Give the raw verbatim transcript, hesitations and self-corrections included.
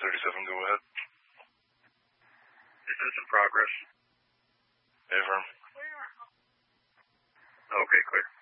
thirty-seven, go ahead. Is this in progress? Affirm. Okay, clear.